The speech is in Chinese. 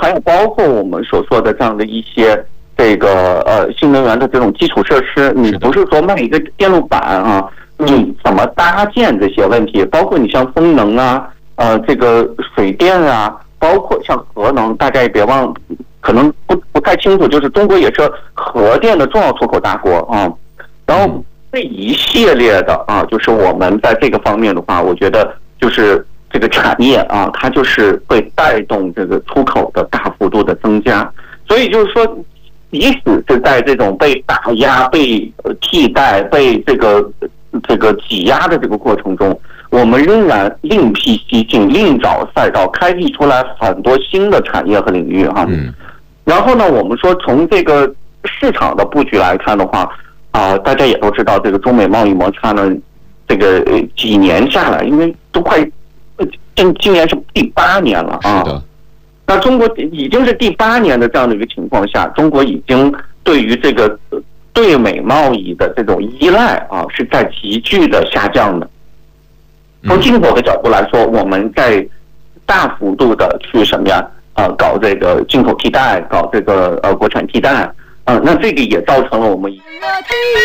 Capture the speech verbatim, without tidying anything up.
还有包括我们所说的这样的一些这个呃新能源的这种基础设施，你不是说卖一个电路板啊，你怎么搭建这些问题，包括你像风能啊，呃这个水电啊，包括像核能，大家也别忘，可能不不太清楚，就是中国也是核电的重要出口大国啊。然后这一系列的啊，就是我们在这个方面的话，我觉得就是这个产业啊，它就是会带动这个出口的大幅度的增加。所以就是说，即使是在这种被打压、被替代、被这个这个挤压的这个过程中，我们仍然另辟蹊径、另找赛道，开辟出来很多新的产业和领域哈。嗯。然后呢，我们说从这个市场的布局来看的话，啊、呃，大家也都知道，这个中美贸易摩擦呢，这个几年下来，因为都快，今今年是第八年了啊。是的。那中国已经是第八年的这样的一个情况下，中国已经对于这个对美贸易的这种依赖啊，是在急剧的下降的。从进口的角度来说，我们在大幅度的去什么呀？呃，搞这个进口替代，搞这个呃国产替代，啊、呃，那这个也造成了我们。